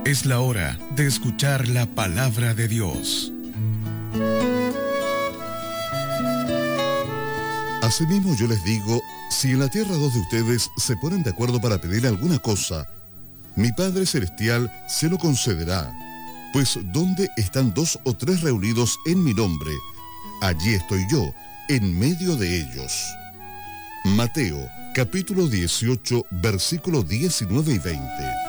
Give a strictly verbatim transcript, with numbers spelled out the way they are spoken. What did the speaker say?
Es la hora de escuchar la palabra de Dios. Asimismo yo les digo, si en la tierra dos de ustedes se ponen de acuerdo para pedir alguna cosa, mi Padre Celestial se lo concederá. Pues donde están dos o tres reunidos en mi nombre, allí estoy yo, en medio de ellos. Mateo, capítulo dieciocho, versículos diecinueve y veinte.